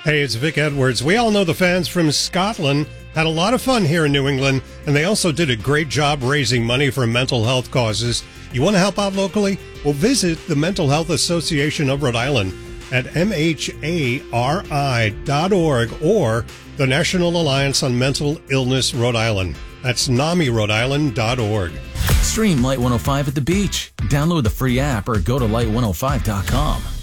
Hey, it's Vic Edwards. We all know the fans from Scotland had a lot of fun here in New England, and they also did a great job raising money for mental health causes. You want to help out locally? Well, visit the Mental Health Association of Rhode Island at mhari.org or the National Alliance on Mental Illness Rhode Island. That's NAMI-Rhode-Island.org. Stream Light 105 at the beach. Download the free app or go to light105.com.